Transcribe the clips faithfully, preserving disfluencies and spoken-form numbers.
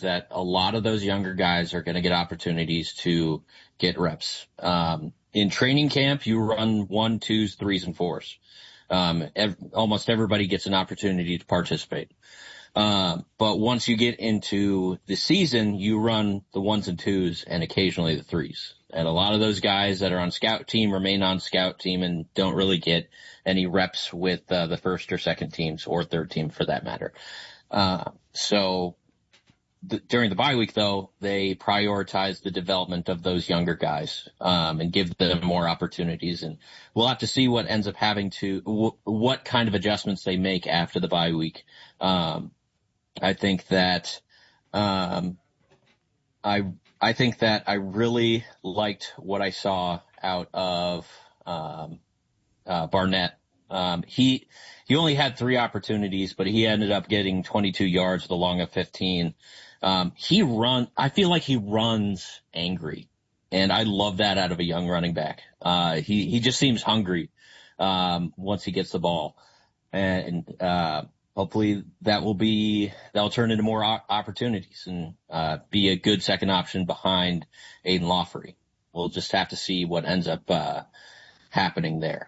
that a lot of those younger guys are going to get opportunities to get reps. Um, in training camp, you run one, twos, threes, and fours. Um, ev- almost everybody gets an opportunity to participate. Um, but once you get into the season, you run the ones and twos and occasionally the threes. And a lot of those guys that are on scout team remain on scout team and don't really get any reps with uh, the first or second teams or third team for that matter. Uh, so th- during the bye week though, they prioritize the development of those younger guys, um, and give them more opportunities. And we'll have to see what ends up having to, w- what kind of adjustments they make after the bye week. Um, I think that, um, I, I think that I really liked what I saw out of, um, uh, Barnett. Um, he, he only had three opportunities, but he ended up getting twenty-two yards with a long of fifteen. Um, he run, I feel like he runs angry, and I love that out of a young running back. Uh, he, he just seems hungry, um, once he gets the ball. And, uh, hopefully that will be, that'll turn into more opportunities and, uh, be a good second option behind Aiden Lawfrey. We'll just have to see what ends up, uh, happening there.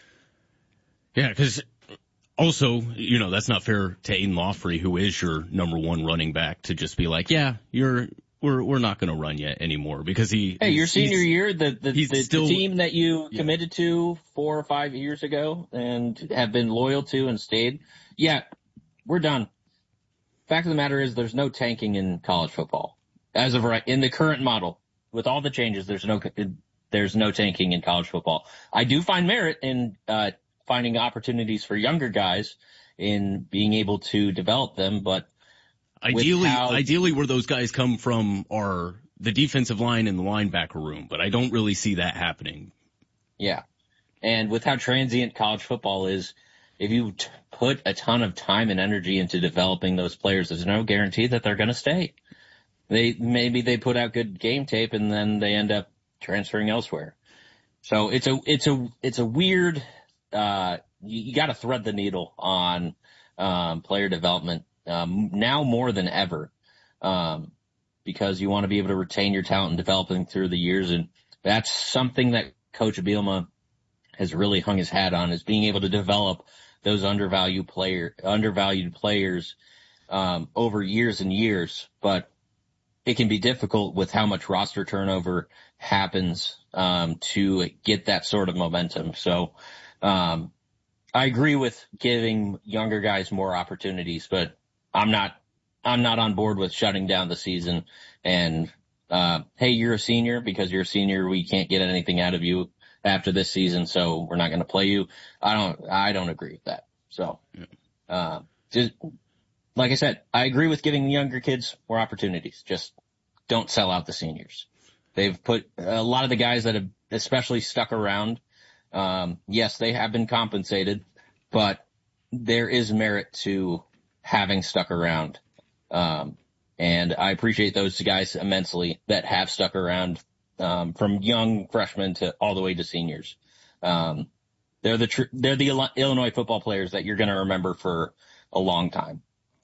Yeah, because also, you know, that's not fair to Aiden Lawfrey, who is your number one running back, to just be like, yeah, you're, we're, we're not going to run yet anymore because he. Hey, your senior year, the, the, the, still, the team that you yeah. committed to four or five years ago and have been loyal to and stayed. Yeah, we're done. Fact of the matter is there's no tanking in college football. As of right, in the current model, with all the changes, there's no, there's no tanking in college football. I do find merit in, uh, finding opportunities for younger guys in being able to develop them, but ideally, how, ideally where those guys come from are the defensive line and the linebacker room, but I don't really see that happening. Yeah. And with how transient college football is, if you t- put a ton of time and energy into developing those players, there's no guarantee that they're going to stay. They, maybe they put out good game tape and then they end up transferring elsewhere. So it's a, it's a, it's a weird, uh, you, you got to thread the needle on, um, player development, um, now more than ever, um, because you want to be able to retain your talent and develop them through the years. And that's something that Coach Bielema has really hung his hat on, is being able to develop those undervalued player, undervalued players, um, over years and years. But it can be difficult with how much roster turnover happens, um, to get that sort of momentum. So, Um, I agree with giving younger guys more opportunities, but I'm not, I'm not on board with shutting down the season and, uh, hey, you're a senior because you're a senior. We can't get anything out of you after this season. So we're not going to play you. I don't, I don't agree with that. So, uh, just like I said, I agree with giving younger kids more opportunities. Just don't sell out the seniors. They've put a lot of the guys that have especially stuck around. Um, yes, they have been compensated, but there is merit to having stuck around. Um, and I appreciate those guys immensely that have stuck around, um, from young freshmen to all the way to seniors. Um, they're the, tr- they're the Illinois football players that you're going to remember for a long time.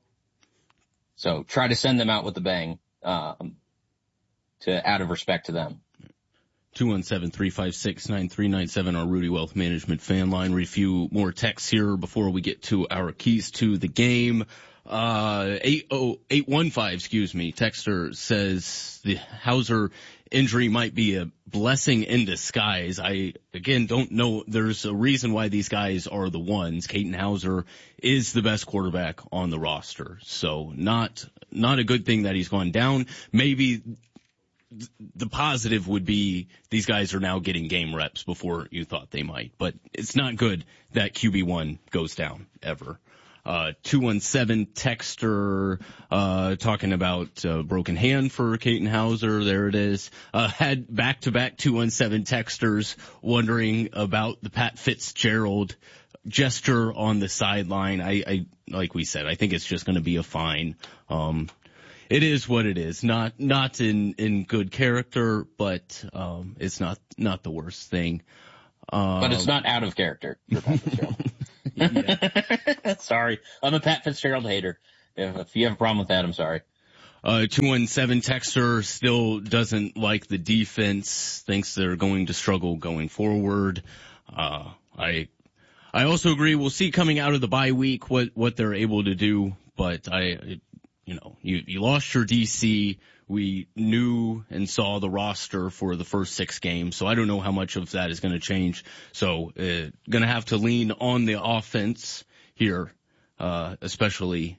So try to send them out with a bang, um, to, out of respect to them. two one seven, three five six, nine three nine seven, our Rudy Wealth Management fan line. Read a few more texts here before we get to our keys to the game. Uh, eight oh eight one five, excuse me, texter says the Hauser injury might be a blessing in disguise. I, again, don't know. There's a reason why these guys are the ones. Katin Hauser is the best quarterback on the roster. So not, not a good thing that he's gone down. Maybe the positive would be these guys are now getting game reps before you thought they might, but it's not good that Q B one goes down ever. Uh, two one seven texter, uh, talking about, uh, broken hand for Katin Hauser. There it is. Uh, had back to back two one seven texters wondering about the Pat Fitzgerald gesture on the sideline. I, I, like we said, I think it's just going to be a fine. Um, It is what it is. Not, not in, in good character, but, um, it's not, not the worst thing. Uh, but it's not out of character for Pat Fitzgerald. Sorry. I'm a Pat Fitzgerald hater. If, if you have a problem with that, I'm sorry. Uh, two one seven texter still doesn't like the defense, thinks they're going to struggle going forward. Uh, I, I also agree we'll see coming out of the bye week what, what they're able to do, but I, you know, you, you lost your D C. We knew and saw the roster for the first six games, so I don't know how much of that is going to change. So, uh, going to have to lean on the offense here, uh, especially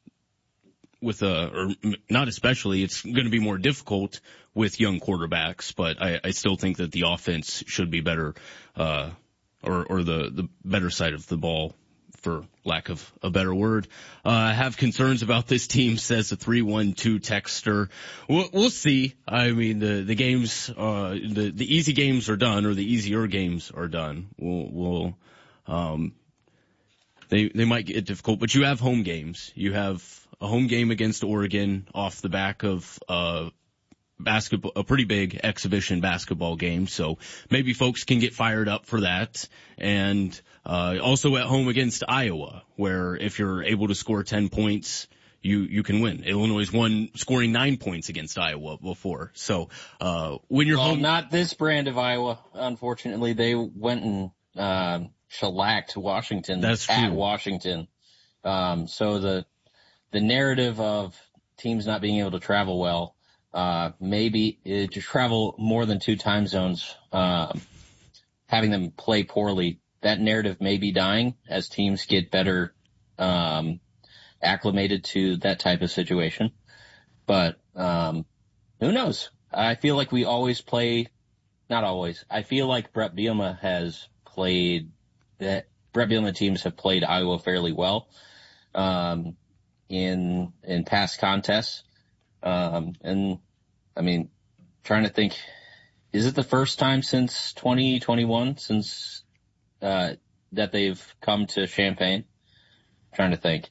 with a, or not especially, it's going to be more difficult with young quarterbacks, but I, I still think that the offense should be better, uh, or, or the, the better side of the ball, for lack of a better word. Uh, I have concerns about this team, says a three one two texter. We'll, we'll see. I mean, the, the games, uh, the, the easy games are done, or the easier games are done. We'll, we'll, um, they, they might get difficult, but you have home games. You have a home game against Oregon off the back of, uh, basketball, a pretty big exhibition basketball game. So maybe folks can get fired up for that. And, uh, also at home against Iowa, where if you're able to score ten points, you, you can win. Illinois won scoring nine points against Iowa before. So, uh, when you're well, home. Not this brand of Iowa. Unfortunately, they went and, uh, shellacked Washington. That's true. At Washington. Um, so the, the narrative of teams not being able to travel well, uh, maybe uh, to travel more than two time zones, uh, having them play poorly, that narrative may be dying as teams get better, um, acclimated to that type of situation. But, um, who knows? I feel like we always play, not always, I feel like Brett Bielema has played, that Brett Bielema teams have played Iowa fairly well, um, in, in past contests. Um, and I mean, trying to think, is it the first time since twenty twenty-one, since, uh, that they've come to Champaign? I'm trying to think.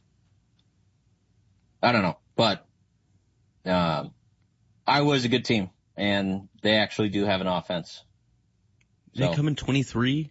I don't know, but, um, Iowa's a good team and they actually do have an offense. Did so, they come in twenty-three?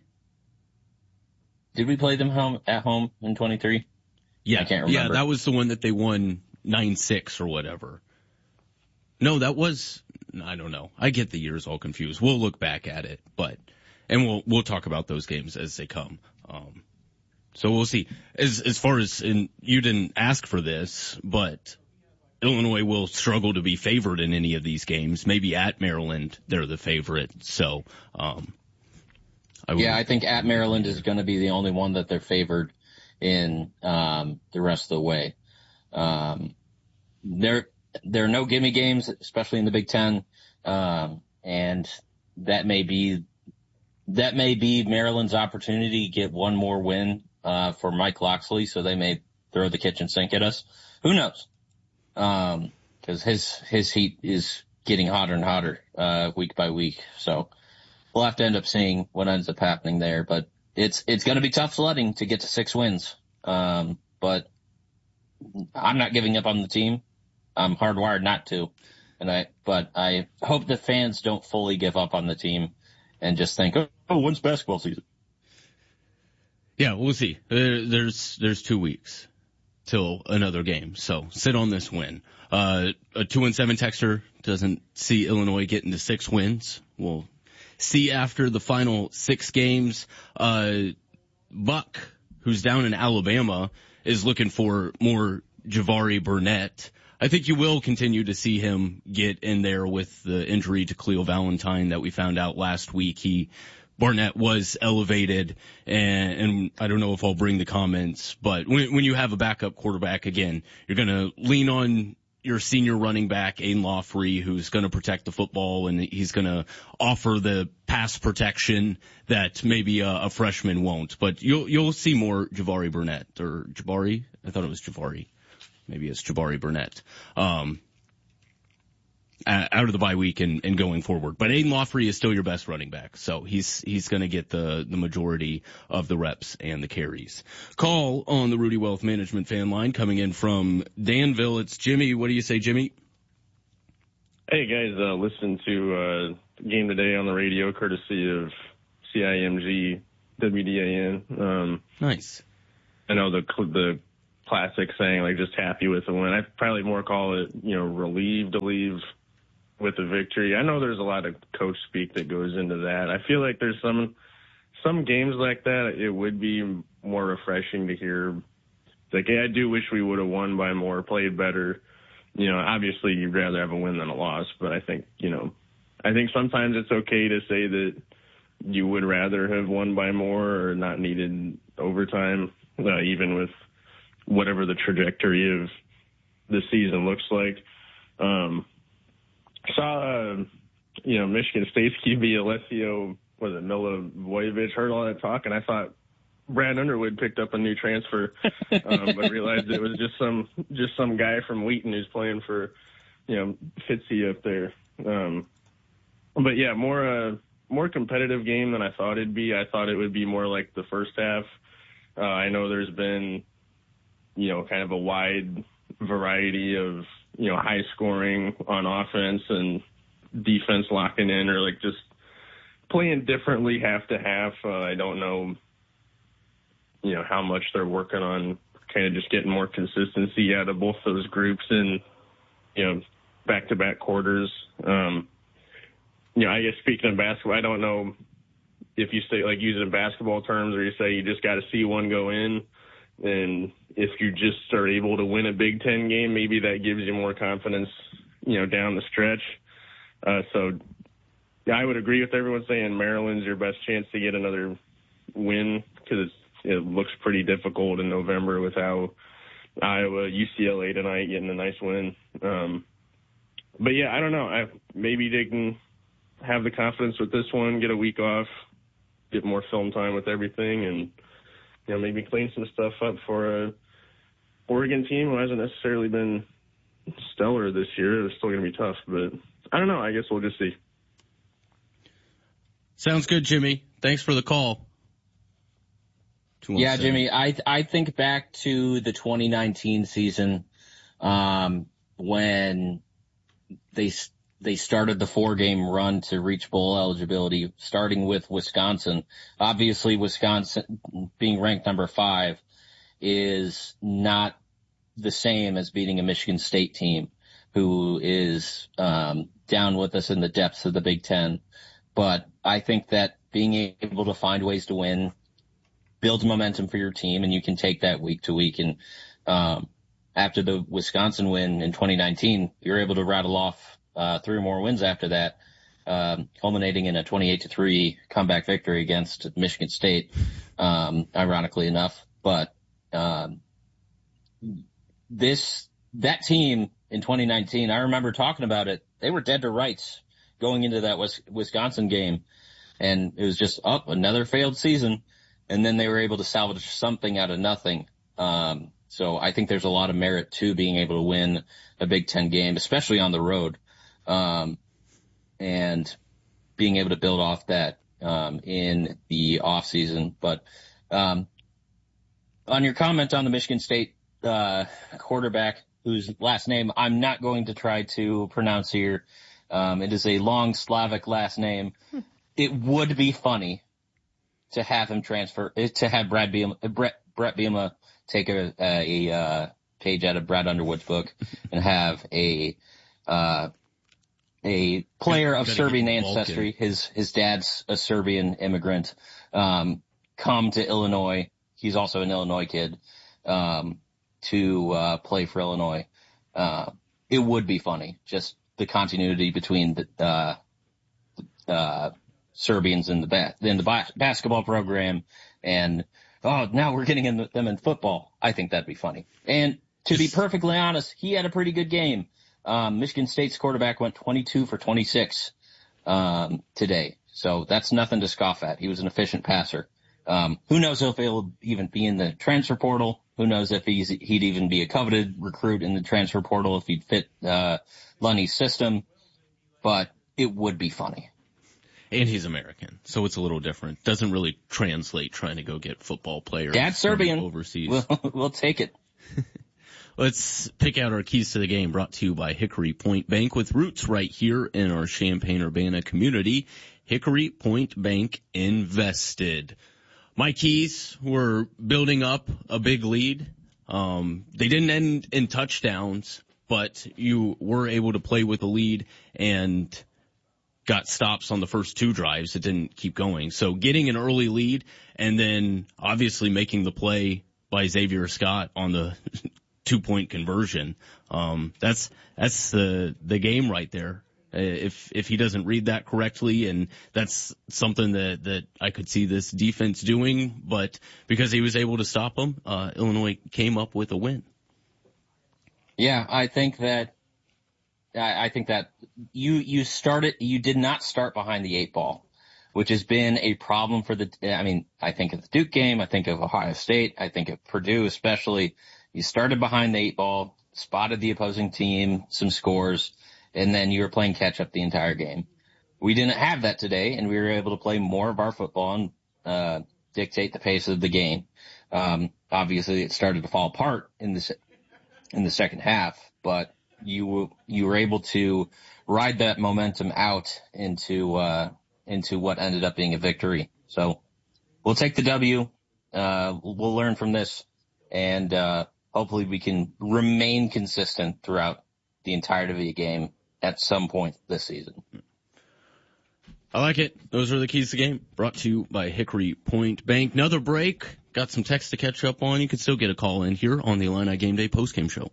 Did we play them home at home in twenty-three? Yeah. I can't remember. Yeah, that was the one that they won nine six or whatever. No, that was, I don't know. I get the years all confused. We'll look back at it, but, and we'll, we'll talk about those games as they come. Um, so we'll see. As, as far as, and you didn't ask for this, but Illinois will struggle to be favored in any of these games. Maybe at Maryland, they're the favorite. So, um, I yeah, I think at Maryland is going to be the only one that they're favored in, um, the rest of the way. Um, they're, There are no gimme games, especially in the Big Ten, um, and that may be that may be Maryland's opportunity to get one more win uh, for Mike Locksley, so they may throw the kitchen sink at us. Who knows? Um, because his his heat is getting hotter and hotter uh, week by week, so we'll have to end up seeing what ends up happening there. But it's it's going to be tough sledding to get to six wins, um, but I'm not giving up on the team. I'm hardwired not to, and I, but I hope the fans don't fully give up on the team and just think, oh, oh when's basketball season? Yeah, we'll see. Uh, there's, there's two weeks till another game. So sit on this win. Uh, a two and seven texter doesn't see Illinois getting to six wins. We'll see after the final six games. Uh, Buck, who's down in Alabama, is looking for more Jabari Burnett. I think you will continue to see him get in there with the injury to Cleo Valentine that we found out last week. He, Barnett was elevated, and, and I don't know if I'll bring the comments, but when, when you have a backup quarterback, again, you're going to lean on your senior running back, Aiden Lawfrey, who's going to protect the football, and he's going to offer the pass protection that maybe a, a freshman won't. But you'll, you'll see more Jabari Burnett, or Jabari? I thought it was Jabari. Maybe it's Jabari Burnett, um, out of the bye week and, and going forward. But Aiden Lawfrey is still your best running back. So he's, he's going to get the, the majority of the reps and the carries. Call on the Rudy Wealth Management fan line coming in from Danville. It's Jimmy. What do you say, Jimmy? Hey guys, uh, listen to, uh, game today on the radio, courtesy of C I M G W D A N. Um, nice. I know the, the, classic saying, like just happy with the win. I'd probably more call it, you know, relieved to leave with a victory. I know there's a lot of coach speak that goes into that. I feel like there's some some games like that. It would be more refreshing to hear. Like, hey, I do wish we would have won by more, played better. You know, obviously you'd rather have a win than a loss, but I think, you know, I think sometimes it's okay to say that you would rather have won by more or not needed overtime, uh, even with whatever the trajectory of the season looks like. Um, saw, uh, you know, Michigan State's Q B Alessio, was it Milivojevic, heard all that talk, and I thought Brad Underwood picked up a new transfer, um, but realized it was just some just some guy from Wheaton who's playing for, you know, Fitzy up there. Um, but yeah, more uh, more competitive game than I thought it'd be. I thought it would be more like the first half. Uh, I know there's been, you know, kind of a wide variety of, you know, high scoring on offense and defense locking in, or like just playing differently half to half. Uh, I don't know, you know, how much they're working on kind of just getting more consistency out of both those groups in, you know, back-to-back quarters. Um, you know, I guess speaking of basketball, I don't know if you say, like, using basketball terms, or you say you just got to see one go in. And if you just are able to win a Big Ten game, maybe that gives you more confidence, you know, down the stretch. Uh, so I would agree with everyone saying Maryland's your best chance to get another win, because it looks pretty difficult in November with how Iowa, U C L A tonight getting a nice win. Um, but yeah, I don't know. I, maybe they can have the confidence with this one, get a week off, get more film time with everything, and, you know, maybe clean some stuff up for a Oregon team who hasn't necessarily been stellar this year. It's still going to be tough, but I don't know. I guess we'll just see. Sounds good, Jimmy. Thanks for the call. Yeah, Jimmy, I I think back to the twenty nineteen season, um, when they they started the four-game run to reach bowl eligibility, starting with Wisconsin. Obviously, Wisconsin being ranked number five is not the same as beating a Michigan State team who is um, down with us in the depths of the Big Ten. But I think that being able to find ways to win builds momentum for your team, and you can take that week to week. And um, after the Wisconsin win in twenty nineteen, you're able to rattle off uh, three or more wins after that, um, culminating in a twenty-eight to three comeback victory against Michigan State, um, ironically enough. But um, this that team in twenty nineteen, I remember talking about it. They were dead to rights going into that Wisconsin game, and it was just up oh, another failed season. And then they were able to salvage something out of nothing. Um, so I think there's a lot of merit to being able to win a Big Ten game, especially on the road, um, and being able to build off that um, in the off season. But um, on your comment on the Michigan State uh, quarterback, whose last name I'm not going to try to pronounce here, um, it is a long Slavic last name. Hmm. It would be funny to have him transfer, to have Brad Bielema, Brett, Brett Bielema take a, a, a uh, page out of Brad Underwood's book and have a, uh, a player of Serbian ancestry, his, his dad's a Serbian immigrant, um, come to Illinois. He's also an Illinois kid, um, to, uh, play for Illinois. Uh, it would be funny, just the continuity between the, uh, uh, Serbians in the ba- in the ba- basketball program, and oh, now we're getting in them in football. I think that'd be funny. And to be perfectly honest, he had a pretty good game. Um, Michigan State's quarterback went twenty-two for twenty-six um, today, so that's nothing to scoff at. He was an efficient passer. Um, who knows if he'll even be in the transfer portal? Who knows if he's he'd even be a coveted recruit in the transfer portal if he'd fit uh, Lunny's system? But it would be funny. And he's American, so it's a little different. Doesn't really translate trying to go get football players Dad's Serbian. Overseas. We'll, we'll take it. Let's pick out our keys to the game, brought to you by Hickory Point Bank, with roots right here in our Champaign-Urbana community. Hickory Point Bank invested. My keys were building up a big lead. Um, they didn't end in touchdowns, but you were able to play with the lead and got stops on the first two drives. It didn't keep going. So getting an early lead and then obviously making the play by Xavier Scott on the two-point conversion. Um, that's, that's the, the game right there. If, if he doesn't read that correctly, and that's something that, that I could see this defense doing, but because he was able to stop them, uh, Illinois came up with a win. Yeah, I think that, I, I think that you, you started, you did not start behind the eight ball, which has been a problem for the, I mean, I think of the Duke game, I think of Ohio State, I think of Purdue especially. You started behind the eight ball, spotted the opposing team, some scores, and then you were playing catch up the entire game. We didn't have that today, and we were able to play more of our football and, uh, dictate the pace of the game. Um, obviously it started to fall apart in the, in the second half, but you, you were able to ride that momentum out into, uh, into what ended up being a victory. So we'll take the W. Uh, we'll learn from this, and, uh, hopefully we can remain consistent throughout the entirety of the game at some point this season. I like it. Those are the keys to the game. Brought to you by Hickory Point Bank. Another break. Got some text to catch up on. You can still get a call in here on the Illini Game Day postgame show.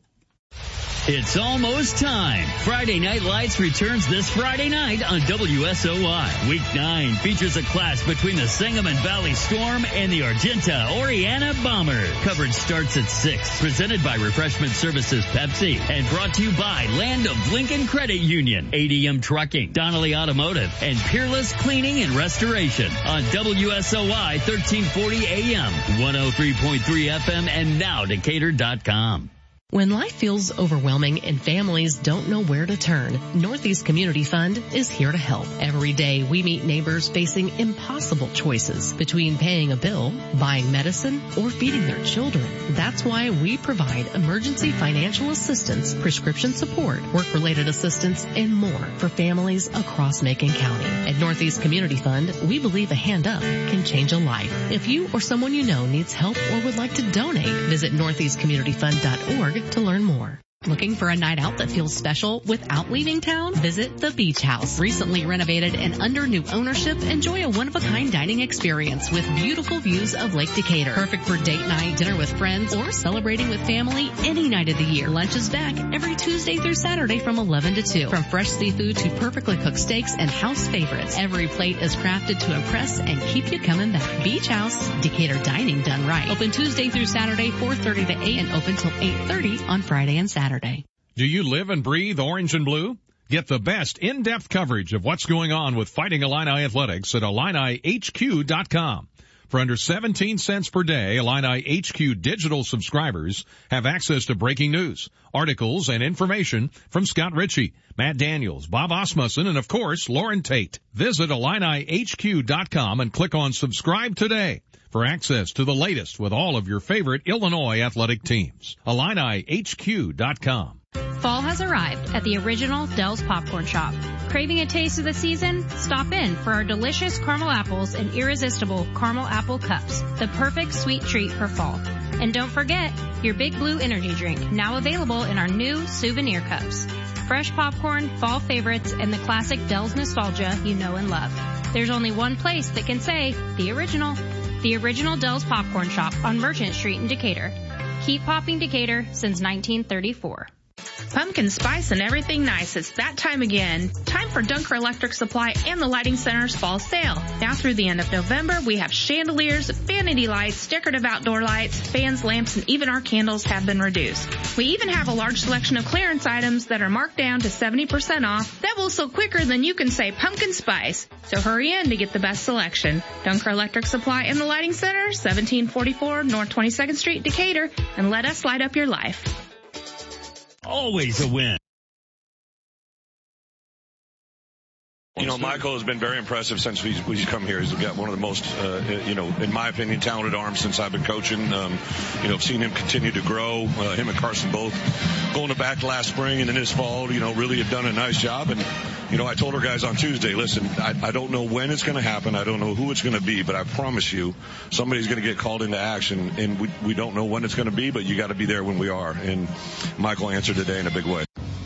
It's almost time. Friday Night Lights returns this Friday night on W S O I. Week nine features a clash between the Sangamon Valley Storm and the Argenta Oriana Bombers. Coverage starts at six. Presented by Refreshment Services Pepsi and brought to you by Land of Lincoln Credit Union, A D M Trucking, Donnelly Automotive, and Peerless Cleaning and Restoration on W S O I thirteen forty A M, one oh three point three F M, and now Decatur dot com. When life feels overwhelming and families don't know where to turn, Northeast Community Fund is here to help. Every day we meet neighbors facing impossible choices between paying a bill, buying medicine, or feeding their children. That's why we provide emergency financial assistance, prescription support, work-related assistance, and more for families across Macon County. At Northeast Community Fund, we believe a hand up can change a life. If you or someone you know needs help or would like to donate, visit northeast community fund dot org to learn more. Looking for a night out that feels special without leaving town? Visit the Beach House. Recently renovated and under new ownership, enjoy a one-of-a-kind dining experience with beautiful views of Lake Decatur. Perfect for date night, dinner with friends, or celebrating with family any night of the year. Lunch is back every Tuesday through Saturday from eleven to two. From fresh seafood to perfectly cooked steaks and house favorites, every plate is crafted to impress and keep you coming back. Beach House, Decatur dining done right. Open Tuesday through Saturday, four thirty to eight, and open till eight thirty on Friday and Saturday. Do you live and breathe orange and blue? Get the best in-depth coverage of what's going on with Fighting Illini Athletics at Illini H Q dot com. For under seventeen cents per day, Illini H Q digital subscribers have access to breaking news, articles, and information from Scott Ritchie, Matt Daniels, Bob Osmussen, and of course, Lauren Tate. Visit Illini H Q dot com and click on subscribe today for access to the latest with all of your favorite Illinois athletic teams. Illini H Q dot com. Fall has arrived at the original Dell's Popcorn Shop. Craving a taste of the season? Stop in for our delicious caramel apples and irresistible caramel apple cups, the perfect sweet treat for fall. And don't forget your Big Blue energy drink, now available in our new souvenir cups. Fresh popcorn, fall favorites, and the classic Dell's nostalgia you know and love. There's only one place that can say the original. The original Dell's Popcorn Shop on Merchant Street in Decatur. Keep popping Decatur since nineteen thirty-four. Pumpkin spice and everything nice. It's that time again. Time for Dunker Electric Supply and the Lighting Center's fall sale. Now through the end of November, we have chandeliers, vanity lights, decorative outdoor lights, fans, lamps, and even our candles have been reduced. We even have a large selection of clearance items that are marked down to seventy percent off. That will sell quicker than you can say pumpkin spice. So hurry in to get the best selection. Dunker Electric Supply and the Lighting Center, seventeen forty-four North twenty-second Street, Decatur, and let us light up your life. Always a win. You know, Michael has been very impressive since he's, he's come here. He's got one of the most, uh, you know, in my opinion, talented arms since I've been coaching. Um, you know, I've seen him continue to grow. Uh, him and Carson both going to back last spring and then this fall, you know, really have done a nice job. And you know, I told our guys on Tuesday, listen, I, I don't know when it's going to happen. I don't know who it's going to be, but I promise you somebody's going to get called into action, and we, we don't know when it's going to be, but you got to be there when we are. And Michael answered today in a big way.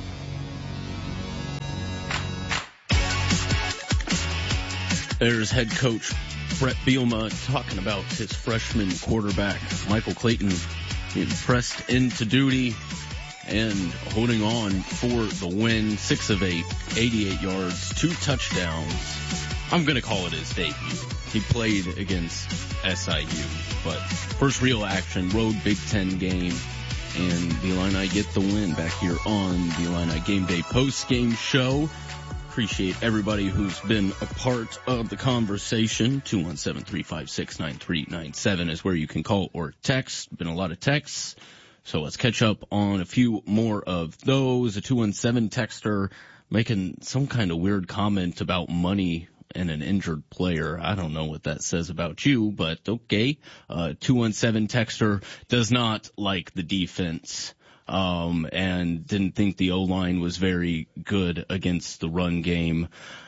There's head coach Brett Bielema talking about his freshman quarterback, Michael Clayton, being pressed into duty and holding on for the win. Six of eight, eighty-eight yards, two touchdowns. I'm going to call it his debut. He played against S I U, but first real action, road Big Ten game, and the Illini get the win back here on the Illini Game Day post-game show. Appreciate everybody who's been a part of the conversation. two one seven, three five six, nine three nine seven is where you can call or text. Been a lot of texts, so let's catch up on a few more of those. A two one seven texter making some kind of weird comment about money and an injured player. I don't know what that says about you, but okay. Uh, two one seven texter does not like the defense. Um, and didn't think the O-line was very good against the run game.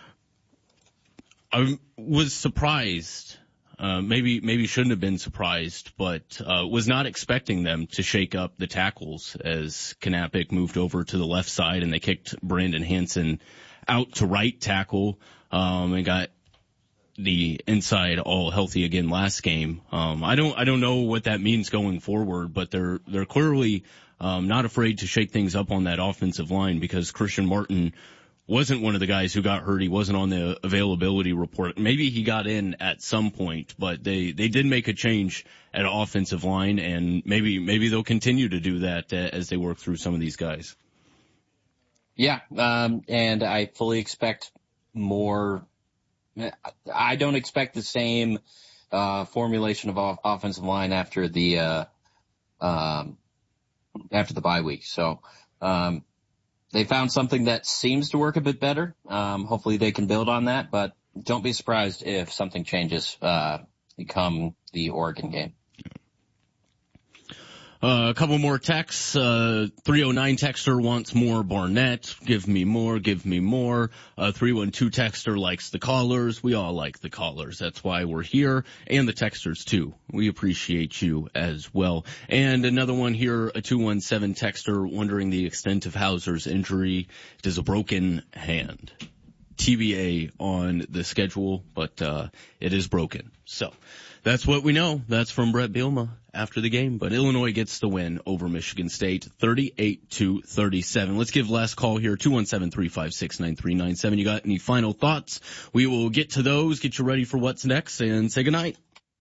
I was surprised, uh, maybe, maybe shouldn't have been surprised, but, uh, was not expecting them to shake up the tackles as Knappich moved over to the left side and they kicked Brandon Hansen out to right tackle, um, and got the inside all healthy again last game. Um, I don't, I don't know what that means going forward, but they're, they're clearly, Um, not afraid to shake things up on that offensive line because Christian Martin wasn't one of the guys who got hurt. He wasn't on the availability report. Maybe he got in at some point, but they, they did make a change at offensive line, and maybe, maybe they'll continue to do that as they work through some of these guys. Yeah, um, and I fully expect more. I don't expect the same uh, formulation of off- offensive line after the uh, um, after the bye week. So um, they found something that seems to work a bit better. Um, hopefully they can build on that, but don't be surprised if something changes uh, come the Oregon game. Uh, a couple more texts. Uh, three oh nine texter wants more Barnett. Give me more, give me more. Uh, three one two texter likes the callers. We all like the callers. That's why we're here. And the texters too. We appreciate you as well. And another one here, a two one seven texter wondering the extent of Hauser's injury. It is a broken hand. T B A on the schedule, but, uh, it is broken. So. That's what we know. That's from Brett Bielema after the game. But Illinois gets the win over Michigan State, thirty-eight to thirty-seven. Let's give last call here, two one seven, three five six, nine three nine seven. You got any final thoughts? We will get to those, get you ready for what's next, and say goodnight.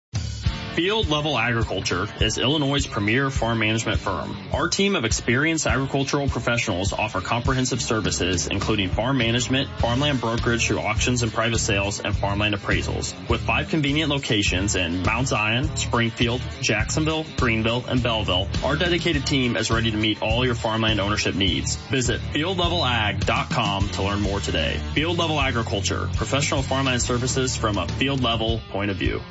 Field Level Agriculture is Illinois' premier farm management firm. Our team of experienced agricultural professionals offer comprehensive services, including farm management, farmland brokerage through auctions and private sales, and farmland appraisals. With five convenient locations in Mount Zion, Springfield, Jacksonville, Greenville, and Belleville, our dedicated team is ready to meet all your farmland ownership needs. Visit field level ag dot com to learn more today. Field Level Agriculture, professional farmland services from a field level point of view.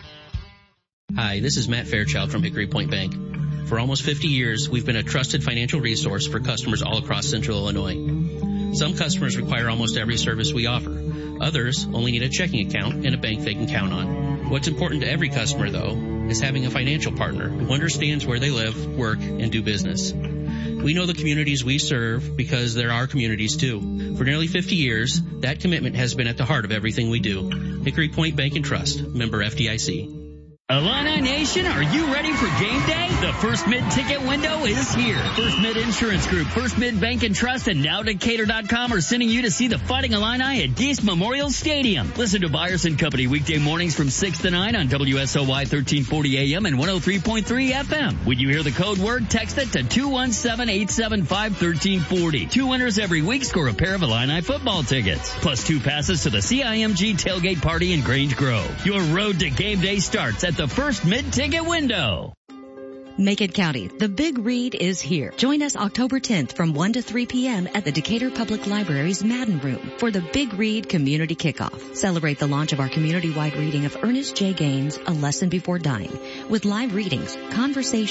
Hi, this is Matt Fairchild from Hickory Point Bank. For almost fifty years, we've been a trusted financial resource for customers all across Central Illinois. Some customers require almost every service we offer. Others only need a checking account and a bank they can count on. What's important to every customer, though, is having a financial partner who understands where they live, work, and do business. We know the communities we serve because they're our communities, too. For nearly fifty years, that commitment has been at the heart of everything we do. Hickory Point Bank and Trust, member F D I C. Illini Nation, are you ready for game day? The First Mid ticket window is here. First Mid Insurance Group, First Mid Bank and Trust, and Now Decatur dot com are sending you to see the Fighting Illini at Geese Memorial Stadium. Listen to Byers and Company weekday mornings from six to nine on W S O Y thirteen forty A M and one oh three point three F M. When you hear the code word, text it to two one seven, eight seven five, one three four oh. Two winners every week score a pair of Illini football tickets, plus two passes to the C I M G tailgate party in Grange Grove. Your road to game day starts at the First Mid ticket window. Macon County, the Big Read is here. Join us October tenth from one to three p.m. at the Decatur Public Library's Madden Room for the Big Read Community Kickoff. Celebrate the launch of our community-wide reading of Ernest J. Gaines' A Lesson Before Dying with live readings, conversation,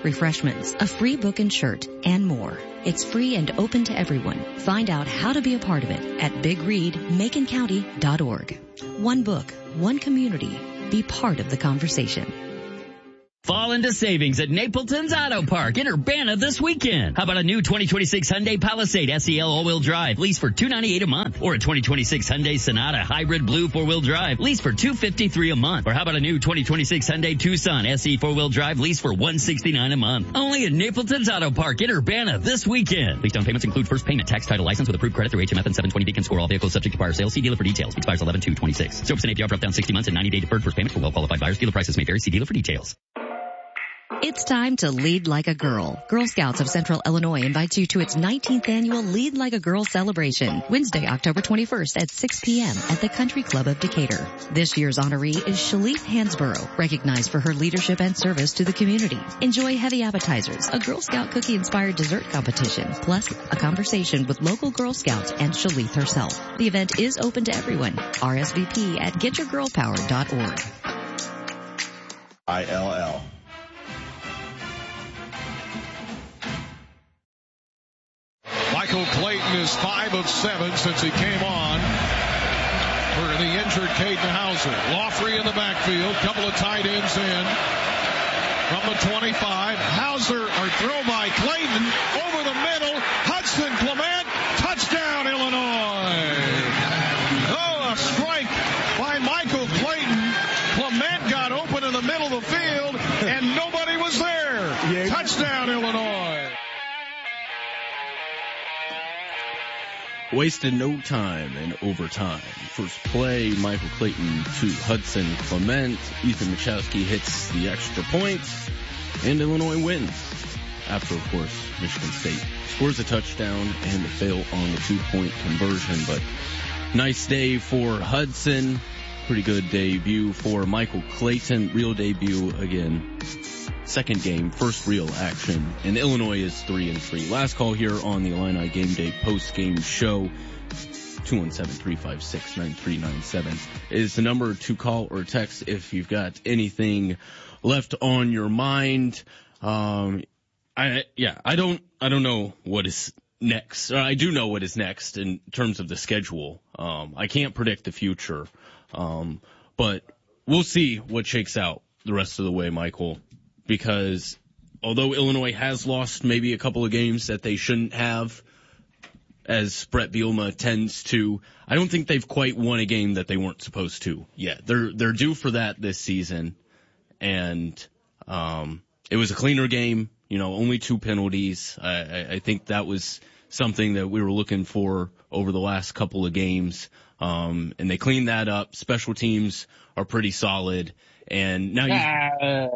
refreshments, a free book and shirt, and more. It's free and open to everyone. Find out how to be a part of it at big read macon county dot org. One book, one community. Be part of the conversation. Fall into savings at Napleton's Auto Park in Urbana this weekend. How about a new twenty twenty-six Hyundai Palisade S E L all-wheel drive, lease for two hundred ninety-eight dollars a month, or a twenty twenty-six Hyundai Sonata Hybrid Blue four-wheel drive, lease for two hundred fifty-three dollars a month, or how about a new twenty twenty-six Hyundai Tucson S E four-wheel drive, lease for one hundred sixty-nine dollars a month. Only at Napleton's Auto Park in Urbana this weekend. Lease down payments include first payment, tax, title, license with approved credit through H M F and seven twenty Beacon Score. All vehicles subject to prior sales. See dealer for details. Expires eleven two twenty-six. Soaps and A P R drop down sixty months and ninety day deferred first payment for well-qualified buyers. Dealer prices may vary. See dealer for details. It's time to lead like a girl. Girl Scouts of Central Illinois invites you to its nineteenth annual Lead Like a Girl celebration, Wednesday, October twenty-first at six p.m. at the Country Club of Decatur. This year's honoree is Shalif Hansborough, recognized for her leadership and service to the community. Enjoy heavy appetizers, a Girl Scout cookie-inspired dessert competition, plus a conversation with local Girl Scouts and Shalif herself. The event is open to everyone. R S V P at get your girl power dot org. I L L. Michael Clayton is five of seven since he came on for the injured Caden Hauser. Laughley in the backfield, couple of tight ends in from the twenty-five. Hauser, or throw by Clayton, over the middle. Hudson Clement, touchdown Illinois. Oh, a strike by Michael Clayton. Clement got open in the middle of the field, and nobody was there. Yeah. Touchdown Illinois. Wasted no time in overtime. First play, Michael Clayton to Hudson Clement. Ethan Machowski hits the extra point, and Illinois wins. After, of course, Michigan State scores a touchdown and they fail on the two-point conversion. But nice day for Hudson. Pretty good debut for Michael Clayton. Real debut again. Second game, first real action, and Illinois is three and three. Last call here on the Illini Game Day post-game show. two one seven, three five six, nine three nine seven is the number to call or text if you've got anything left on your mind. Um, I yeah, I don't I don't know what is next. Or I do know what is next in terms of the schedule. Um, I can't predict the future, um, but we'll see what shakes out the rest of the way, Michael. Because although Illinois has lost maybe a couple of games that they shouldn't have, as Brett Bielema tends to, I don't think they've quite won a game that they weren't supposed to yet. They're they're due for that this season, and um, it was a cleaner game. You know, only two penalties. I, I, I think that was something that we were looking for over the last couple of games, um, and they cleaned that up. Special teams are pretty solid, and now you. Uh...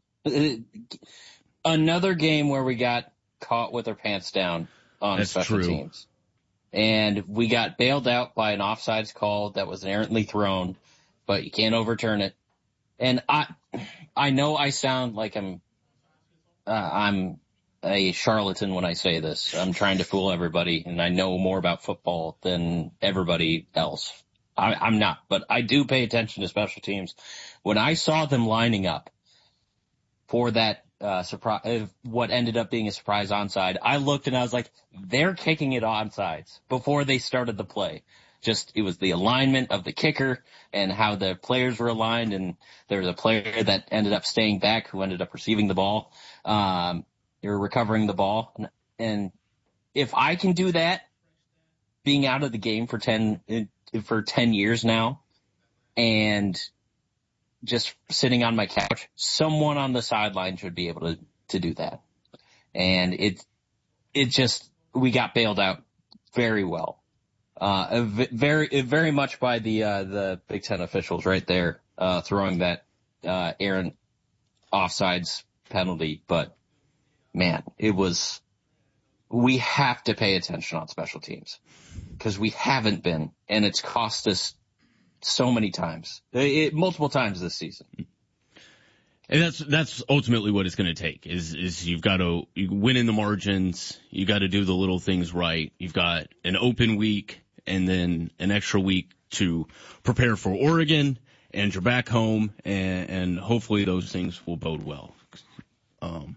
Another game where we got caught with our pants down on That's special true. teams. And we got bailed out by an offsides call that was errantly thrown, but you can't overturn it. And I, I know I sound like I'm, uh, I'm a charlatan when I say this. I'm trying to fool everybody, and I know more about football than everybody else. I, I'm not, but I do pay attention to special teams. When I saw them lining up for that uh surprise, what ended up being a surprise onside, I looked and I was like, they're kicking it onsides before they started the play. Just, it was the alignment of the kicker and how the players were aligned, and there was a player that ended up staying back who ended up receiving the ball, um, or recovering the ball. And, and if I can do that, being out of the game for ten, for ten years now, and just sitting on my couch, someone on the sideline should be able to, to do that. And it, it just, we got bailed out very well. Uh, very, very much by the, uh, the Big Ten officials right there, uh, throwing that, uh, errant offsides penalty. But man, it was, we have to pay attention on special teams because we haven't been, and it's cost us so many times, it, multiple times this season. And that's, that's ultimately what it's going to take is, is you've got to you win in the margins. You got to do the little things right. You've got an open week and then an extra week to prepare for Oregon, and you're back home, and, and hopefully those things will bode well. Um,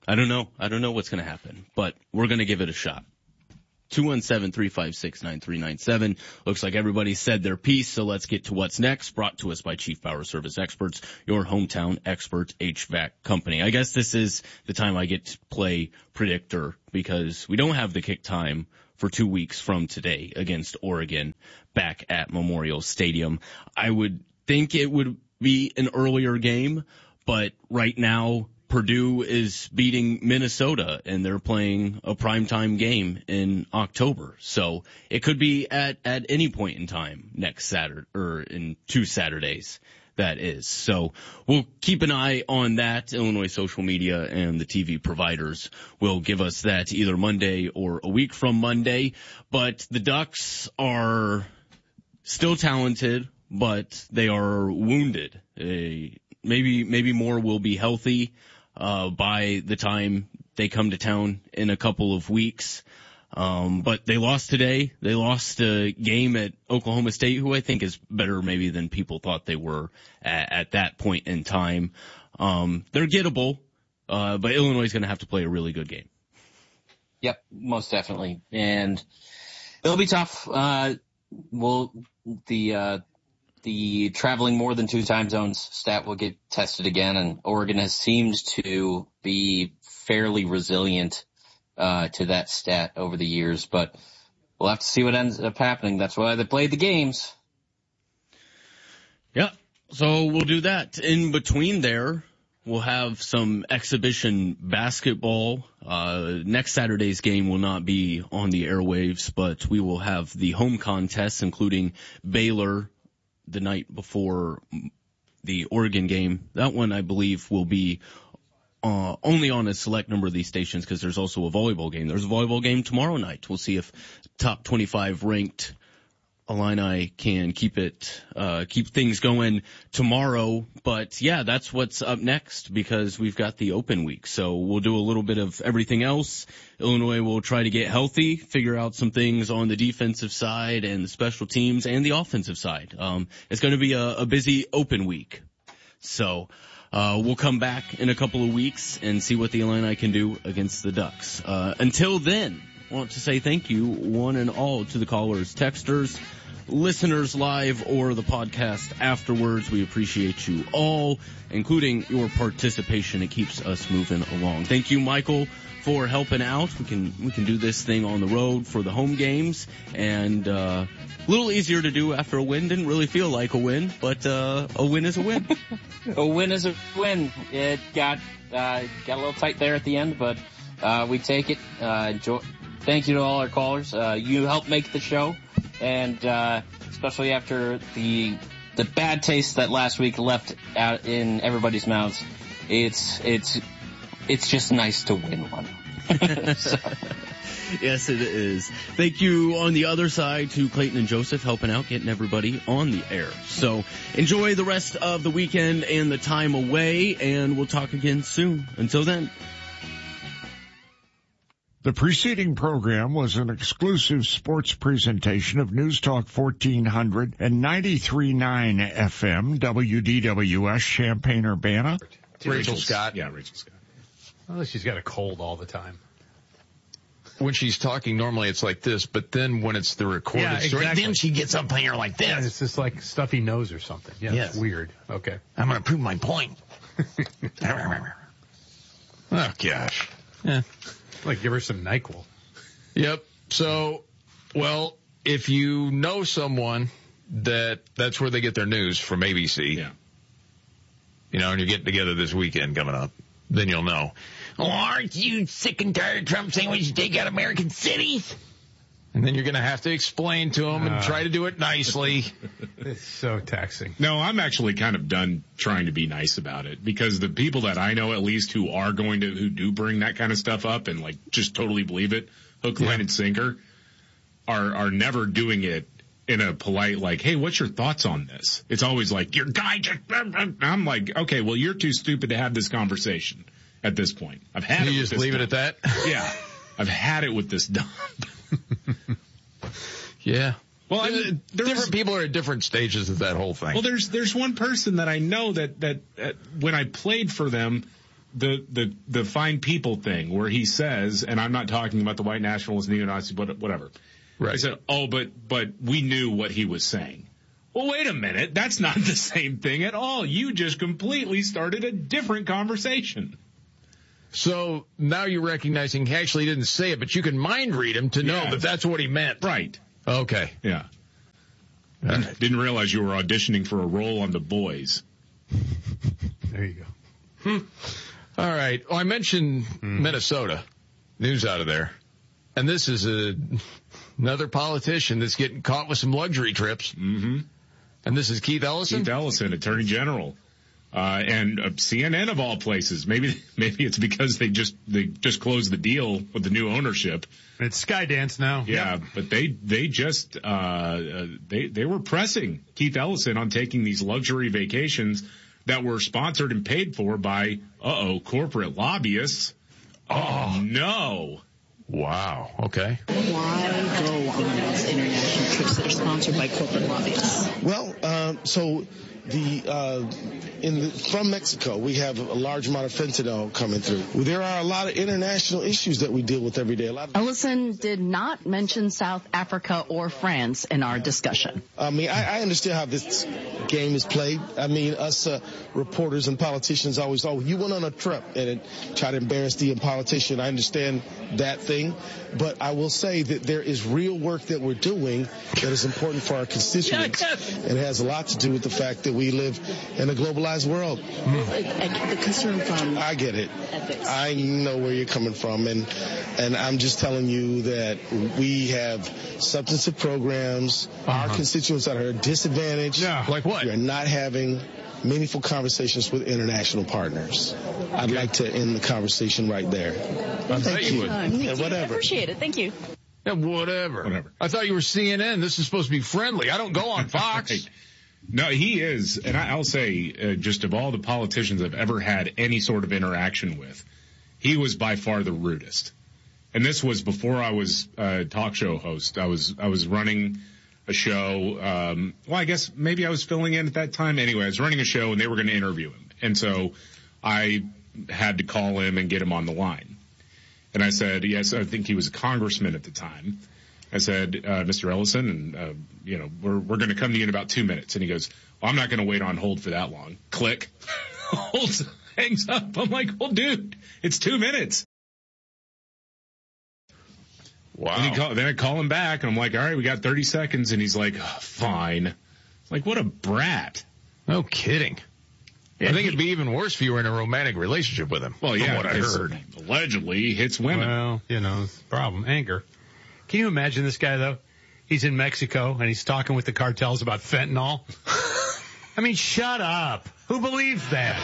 I don't know. I don't know what's going to happen, but we're going to give it a shot. two one seven, three five six, nine three nine seven. Looks like everybody said their piece, so let's get to what's next. Brought to us by Chief Power Service Experts, your hometown expert H V A C company. I guess this is the time I get to play predictor because we don't have the kick time for two weeks from today against Oregon back at Memorial Stadium. I would think it would be an earlier game, but right now Purdue is beating Minnesota and they're playing a primetime game in October. So it could be at, at any point in time next Saturday or in two Saturdays. That is. So we'll keep an eye on that. Illinois social media and the T V providers will give us that either Monday or a week from Monday. But the Ducks are still talented, but they are wounded. They, maybe, maybe more will be healthy, uh, by the time they come to town in a couple of weeks. Um, but they lost today. They lost a game at Oklahoma State, who I think is better maybe than people thought they were at, at that point in time. Um, they're gettable, uh, but Illinois is going to have to play a really good game. Yep, most definitely. And it'll be tough. Uh, well, the, uh, the traveling more than two time zones stat will get tested again, and Oregon has seemed to be fairly resilient uh, to that stat over the years, but we'll have to see what ends up happening. That's why they played the games. Yeah. So we'll do that. In between there, we'll have some exhibition basketball. Uh, next Saturday's game will not be on the airwaves, but we will have the home contests, including Baylor the night before the Oregon game. That one, I believe, will be Uh, only on a select number of these stations because there's also a volleyball game. There's a volleyball game tomorrow night. We'll see if top twenty-five ranked Illini can keep it, uh, keep things going tomorrow. But yeah, that's what's up next because we've got the open week. So we'll do a little bit of everything else. Illinois will try to get healthy, figure out some things on the defensive side and the special teams and the offensive side. Um, it's going to be a, a busy open week. So, Uh, we'll come back in a couple of weeks and see what the Illini can do against the Ducks. Uh, until then, I want to say thank you, one and all, to the callers, texters, listeners live, or the podcast afterwards. We appreciate you all, including your participation. It keeps us moving along. Thank you, Michael, for helping out. We can, we can do this thing on the road for the home games, and, uh, a little easier to do after a win. Didn't really feel like a win, but, uh, a win is a win. A win is a win. It got, uh, got a little tight there at the end, but, uh, we take it. Uh, enjoy. Thank you to all our callers. Uh, you helped make the show, and, uh, especially after the, the bad taste that last week left out in everybody's mouths. It's, it's, it's just nice to win one. So. Yes, it is. Thank you on the other side to Clayton and Joseph helping out, getting everybody on the air. So enjoy the rest of the weekend and the time away, and we'll talk again soon. Until then. The preceding program was an exclusive sports presentation of News Talk fourteen hundred and ninety-three point nine F M, W D W S, Champaign-Urbana. Rachel Scott. Yeah, Rachel Scott. Well, she's got a cold all the time. When she's talking, normally it's like this, but then when it's the recorded yeah, story, exactly. then she gets up here like this. Yeah, it's just like stuffy nose or something. Yeah, yes. It's weird. Okay. I'm going to prove my point. Oh, gosh. Yeah. Like, give her some NyQuil. Yep. So, well, if you know someone that that's where they get their news from A B C, yeah. you know, and you're getting together this weekend coming up, then you'll know. Oh, aren't you sick and tired of Trump saying we should take out American cities? And then you're going to have to explain to them and uh, try to do it nicely. It's so taxing. No, I'm actually kind of done trying to be nice about it because the people that I know, at least, who are going to, who do bring that kind of stuff up and like just totally believe it, hook, line, yeah. and sinker, are, are never doing it in a polite, like, hey, what's your thoughts on this? It's always like, your guy just, I'm like, okay, well, you're too stupid to have this conversation. At this point, I've had you it. You just with this leave dump. it at that. Yeah, I've had it with this dump. Yeah. Well, I mean, different people are at different stages of that whole thing. Well, there's there's one person that I know that that uh, when I played for them, the, the, the fine people thing where he says, and I'm not talking about the white nationalists, neo-Nazis, but whatever. Right. He said, oh, but, but we knew what he was saying. Well, wait a minute. That's not the same thing at all. You just completely started a different conversation. So now you're recognizing he actually didn't say it, but you can mind read him to know Yeah. that that's what he meant. Right. Okay. Yeah. Didn't, didn't realize you were auditioning for a role on The Boys. There you go. Hmm. All right. Well, I mentioned mm. Minnesota. News out of there. And this is a, another politician that's getting caught with some luxury trips. Mm-hmm. And this is Keith Ellison? Keith Ellison, Attorney General. Uh, and uh, C N N of all places. Maybe, maybe it's because they just, they just closed the deal with the new ownership. It's Skydance now. Yeah, yep. but they, they just, uh, uh, they, they were pressing Keith Ellison on taking these luxury vacations that were sponsored and paid for by, uh-oh, corporate lobbyists. Oh, no. Wow. Okay. Why go on these international trips that are sponsored by corporate lobbyists? Well, um, so the, uh, in the, from Mexico, we have a large amount of fentanyl coming through. There are a lot of international issues that we deal with every day. A lot of Ellison did not mention South Africa or France in our discussion. I mean, I, I understand how this game is played. I mean, us uh, reporters and politicians always, oh, you went on a trip and it, try to embarrass the politician. I understand that thing. But I will say that there is real work that we're doing that is important for our constituents. It has a lot to do with the fact that we live in a globalized world. Mm. The concern from I get it. Ethics. I know where you're coming from, and and I'm just telling you that we have substantive programs. Uh-huh. Our constituents that are disadvantaged. Yeah. Like what? We're not having meaningful conversations with international partners. I'd like to end the conversation right there. I Thank you. you uh, Yeah, whatever. Appreciate it. Thank you. Yeah, whatever. Whatever. I thought you were C N N. This is supposed to be friendly. I don't go on Fox. Right. No, he is, and I, I'll say, uh, just of all the politicians I've ever had any sort of interaction with, he was by far the rudest. And this was before I was a talk show host. I was I was running a show. Um, well, I guess maybe I was filling in at that time. Anyway, I was running a show, and they were going to interview him, and so I had to call him and get him on the line. And I said, yes, I think he was a congressman at the time. I said, uh, Mister Ellison, and, uh, you know, we're, we're going to come to you in about two minutes. And he goes, well, I'm not going to wait on hold for that long. Click. Holds, hangs up. I'm like, well, dude, it's two minutes. Wow. And he call, then I call him back, and I'm like, all right, we got thirty seconds. And he's like, oh, fine. Like, what a brat. No kidding. I think it'd be even worse if you were in a romantic relationship with him. Well, yeah, from what I heard. Allegedly, he hits women. Well, you know, it's the problem. Anger. Can you imagine this guy, though? He's in Mexico, and he's talking with the cartels about fentanyl. I mean, shut up. Who believes that?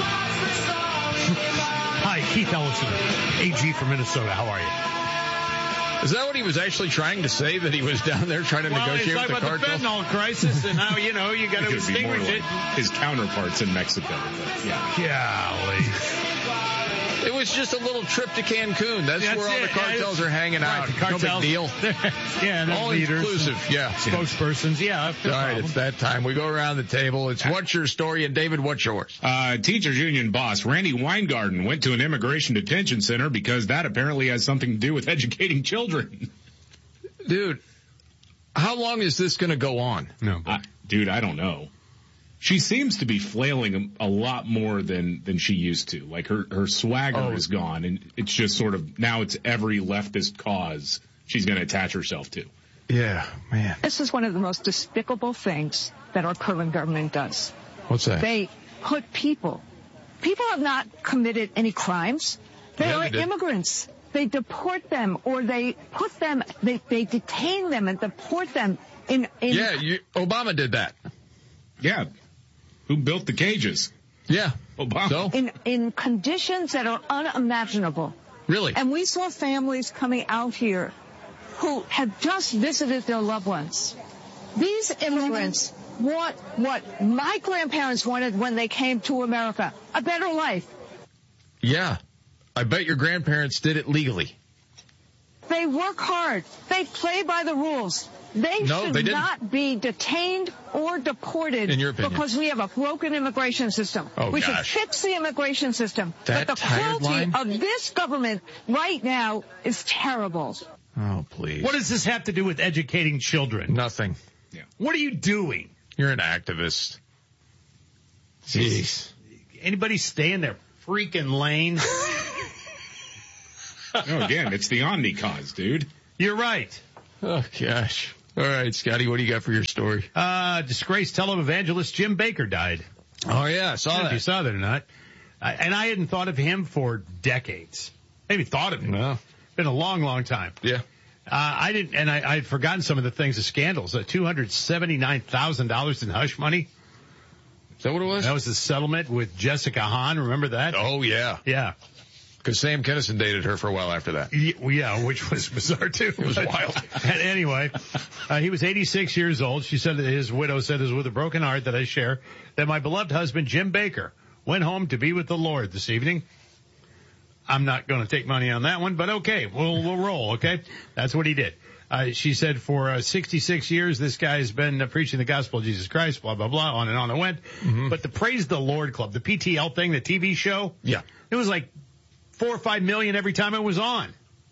Hi, Keith Ellison, A G from Minnesota. How are you? Is that what he was actually trying to say, that he was down there trying to well, negotiate with the cartel? Well, he's talking about the fentanyl crisis and how, you know, you got to extinguish like it. His counterparts in Mexico. But yeah. Golly. It was just a little trip to Cancun. That's, That's where all it. the cartels yeah, are hanging right, out. The cartels, no big deal. Yeah, and all leaders, inclusive. Yeah. Spokespersons. Yeah. No all right, problem. It's that time. We go around the table. It's what's your story, and David, what's yours? Uh, teachers union boss Randy Weingarten went to an immigration detention center because that apparently has something to do with educating children. Dude, how long is this going to go on? No, I, dude, I don't know. She seems to be flailing a lot more than, than she used to. Like her, her swagger oh. is gone, and it's just sort of, now it's every leftist cause she's going to attach herself to. Yeah, man. This is one of the most despicable things that our current government does. What's that? They put people, people have not committed any crimes. They yeah, are they immigrants. They deport them, or they put them, they, they detain them and deport them in, in Yeah, you, Obama did that. Yeah. Who built the cages? Yeah. Obama. So? In, in conditions that are unimaginable. Really? And we saw families coming out here who had just visited their loved ones. These immigrants want what my grandparents wanted when they came to America, a better life. Yeah. I bet your grandparents did it legally. They work hard. They play by the rules. They No, should they didn't. not be detained or deported In your opinion. because we have a broken immigration system. Oh, we gosh. should fix the immigration system. That but the tired cruelty line? of this government right now is terrible. Oh, please. What does this have to do with educating children? Nothing. Yeah. What are you doing? You're an activist. Jeez. Anybody stay in their freaking lane? No, again, it's the Omni cause, dude. You're right. Oh, gosh. All right, Scotty, what do you got for your story? Uh, disgraced televangelist Jim Baker died. Oh, yeah, I saw I don't know that. if you saw that or not. Uh, and I hadn't thought of him for decades. Maybe thought of him. No. Been a long, long time. Yeah. Uh, I didn't, and I, I'd forgotten some of the things, the scandals. Uh, two hundred seventy-nine thousand dollars in hush money. Is that what it was? That was the settlement with Jessica Hahn. Remember that? Oh, yeah. Yeah. Because Sam Kinison dated her for a while after that. Yeah, well, yeah, which was bizarre too. It was wild. And anyway, uh, he was eighty-six years old. She said that his widow said, "It is with a broken heart that I share that my beloved husband, Jim Baker, went home to be with the Lord this evening." I'm not going to take money on that one, but okay, we'll, we'll roll, okay? That's what he did. Uh, she said for uh, sixty-six years, this guy's been uh, preaching the gospel of Jesus Christ, blah, blah, blah, on and on it went. Mm-hmm. But the Praise the Lord Club, the P T L thing, the T V show, Yeah. it was like four or five million every time it was on.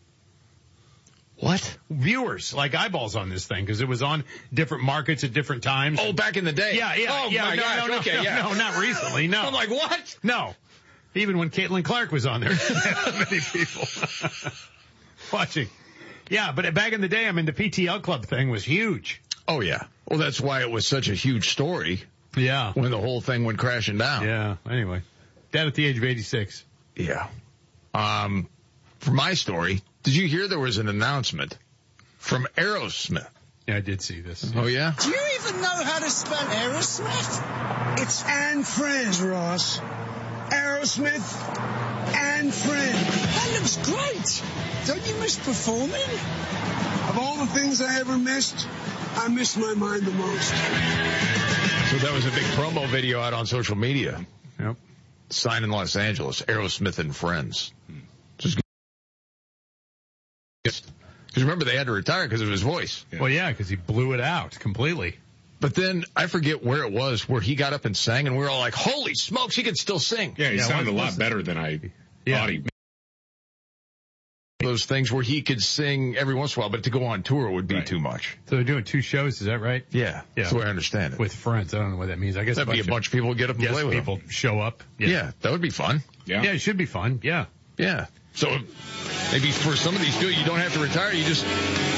What? Viewers, like eyeballs on this thing, because it was on different markets at different times. Oh, back in the day. Yeah, yeah, Oh, yeah. my no, gosh. no, no, okay, no, yeah. no, not recently, no. I'm like, what? No. Even when Caitlin Clark was on there, that many people watching. Yeah, but back in the day, I mean, the P T L Club thing was huge. Oh, yeah. Well, that's why it was such a huge story. Yeah. When the whole thing went crashing down. Yeah. Anyway, dead at the age of eighty-six. Yeah. Um, for my story, did you hear there was an announcement from Aerosmith? Yeah, I did see this. Oh, yeah? Do you even know how to spell Aerosmith? It's Anne Friend, Ross. Aerosmith and Friend. That looks great. Don't you miss performing? Of all the things I ever missed, I miss my mind the most. So that was a big promo video out on social media. Yep. Signed in Los Angeles, Aerosmith and Friends. Just because remember they had to retire because of his voice. Yeah. Well, yeah, because he blew it out completely. But then I forget where it was where he got up and sang, and we were all like, "Holy smokes, he can still sing!" Yeah, he Yeah, sounded what a lot was it? better than I Yeah. thought he. Those things where he could sing every once in a while, but to go on tour would be Right. too much. So they're doing two shows, is that right? Yeah, Yeah. that's the way I understand it. With friends. I don't know what that means. I guess That'd be a bunch of people who get up and guest play with people him. show up. Yeah. that would be fun. Yeah. Yeah, it should be fun. Yeah. Yeah. So maybe for some of these people, you don't have to retire. You just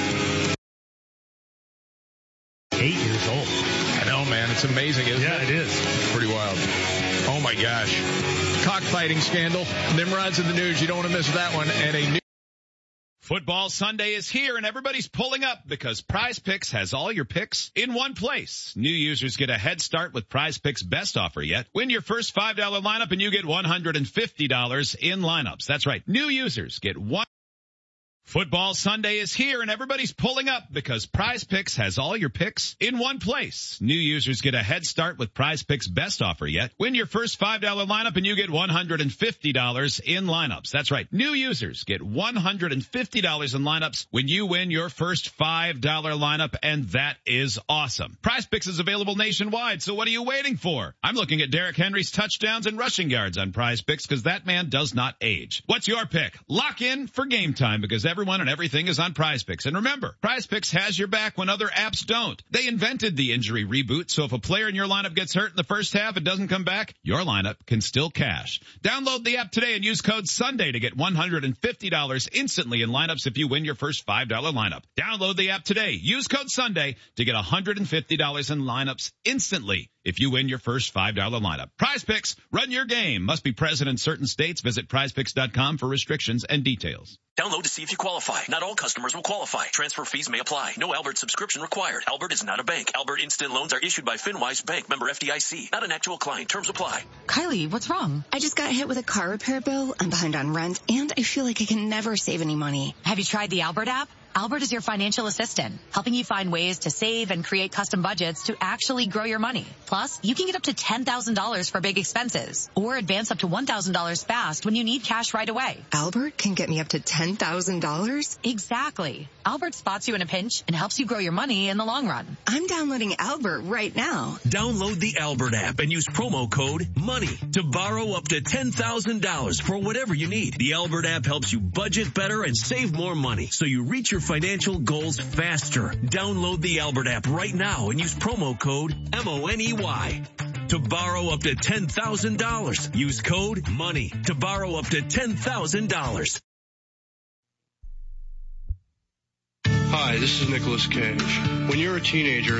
Eight years old. I know, man. It's amazing, isn't Yeah, it? it is. It's pretty wild. Oh my gosh. Cockfighting scandal. Nimrod's in the news. You don't want to miss that one. And a new Football Sunday is here and everybody's pulling up because Prize Picks has all your picks in one place. New users get a head start with Prize Picks' best offer yet. Win your first five dollar lineup and you get one hundred fifty dollars in lineups. That's right. New users get one. Football Sunday is here and everybody's pulling up because Prize Picks has all your picks in one place. New users get a head start with Prize Picks' best offer yet. Win your first five dollar lineup and you get one hundred fifty dollars in lineups. That's right. New users get one hundred fifty dollars in lineups when you win your first five dollar lineup, and that is awesome. Prize Picks is available nationwide, so what are you waiting for? I'm looking at Derrick Henry's touchdowns and rushing yards on Prize Picks because that man does not age. What's your pick? Lock in for game time because everyone and everything is on Prize Picks. And remember, Prize Picks has your back when other apps don't. They invented the injury reboot, so if a player in your lineup gets hurt in the first half and doesn't come back, your lineup can still cash. Download the app today and use code Sunday to get one hundred fifty dollars instantly in lineups if you win your first five dollar lineup. Download the app today. Use code Sunday to get one hundred fifty dollars in lineups instantly if you win your first five dollar lineup. Prize Picks, run your game. Must be present in certain states. Visit prize picks dot com for restrictions and details. Download to see if you qualify. Not all customers will qualify. Transfer fees may apply. No Albert subscription required. Albert is not a bank. Albert Instant Loans are issued by FinWise Bank, member F D I C. Not an actual client. Terms apply. Kylie, what's wrong? I just got hit with a car repair bill. I'm behind on rent, and I feel like I can never save any money. Have you tried the Albert app? Albert is your financial assistant, helping you find ways to save and create custom budgets to actually grow your money. Plus, you can get up to ten thousand dollars for big expenses or advance up to one thousand dollars fast when you need cash right away. Albert can get me up to ten thousand dollars? Exactly. Albert spots you in a pinch and helps you grow your money in the long run. I'm downloading Albert right now. Download the Albert app and use promo code MONEY to borrow up to ten thousand dollars for whatever you need. The Albert app helps you budget better and save more money so you reach your financial goals faster. Download the Albert app right now and use promo code M O N E Y to borrow up to ten thousand dollars. Use code MONEY to borrow up to ten thousand dollars. Hi, this is Nicolas Cage. When you're a teenager,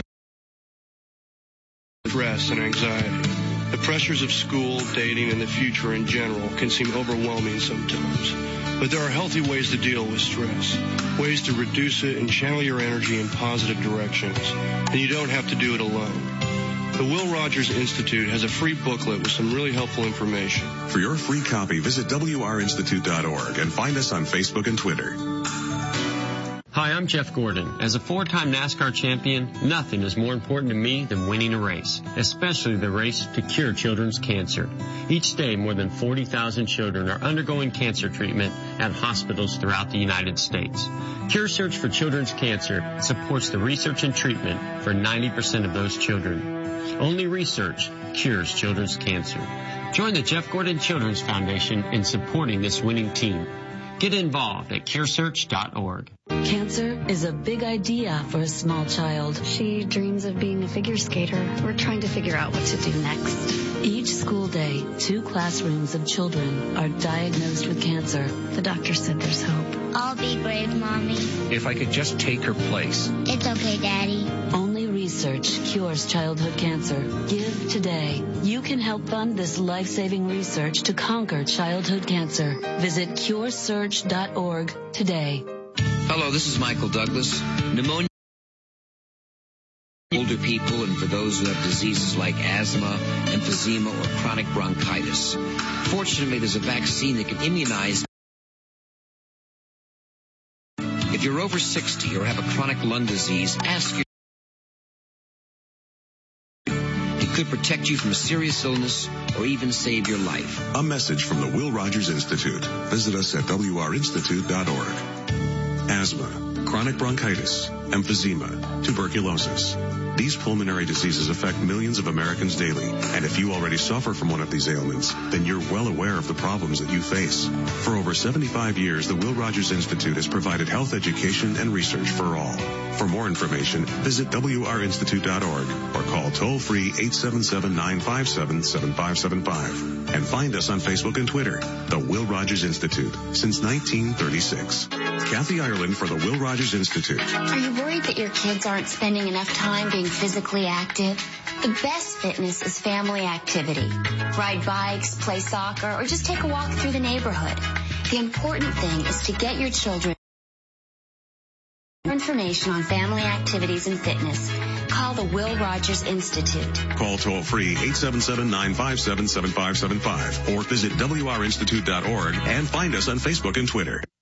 stress and anxiety. The pressures of school, dating, and the future in general can seem overwhelming sometimes. But there are healthy ways to deal with stress, ways to reduce it and channel your energy in positive directions. And you don't have to do it alone. The Will Rogers Institute has a free booklet with some really helpful information. For your free copy, visit W R institute dot org and find us on Facebook and Twitter. Hi, I'm Jeff Gordon. As a four-time NASCAR champion, nothing is more important to me than winning a race, especially the race to cure children's cancer. Each day, more than forty thousand children are undergoing cancer treatment at hospitals throughout the United States. Cure Search for Children's Cancer supports the research and treatment for ninety percent of those children. Only research cures children's cancer. Join the Jeff Gordon Children's Foundation in supporting this winning team. Get involved at cure search dot org. Cancer is a big idea for a small child. She dreams of being a figure skater. We're trying to figure out what to do next. Each school day, two classrooms of children are diagnosed with cancer. The doctor said there's hope. I'll be brave, Mommy. If I could just take her place. It's okay, Daddy. Only research cures childhood cancer. Give today. You can help fund this life-saving research to conquer childhood cancer. Visit cure search dot org today. Hello, this is Michael Douglas. Pneumonia for older people and for those who have diseases like asthma, emphysema, or chronic bronchitis. Fortunately, there's a vaccine that can immunize. If you're over sixty or have a chronic lung disease, ask your It could protect you from a serious illness or even save your life. A message from the Will Rogers Institute. Visit us at W R institute dot org. Asthma, chronic bronchitis, emphysema, tuberculosis. These pulmonary diseases affect millions of Americans daily, and if you already suffer from one of these ailments, then you're well aware of the problems that you face. For over seventy-five years, the Will Rogers Institute has provided health education and research for all. For more information, visit W R institute dot org or call toll-free eight seven seven, nine five seven, seven five seven five. And find us on Facebook and Twitter, the Will Rogers Institute, since nineteen thirty-six. Kathy Ireland for the Will Rogers Institute. Are you worried that your kids aren't spending enough time being physically active? The best fitness is family activity. Ride bikes, play soccer, or just take a walk through the neighborhood. The important thing is to get your children information on family activities and fitness. Call the Will Rogers Institute. Call toll-free eight seven seven, nine five seven, seven five seven five or visit W R institute dot org and find us on Facebook and Twitter.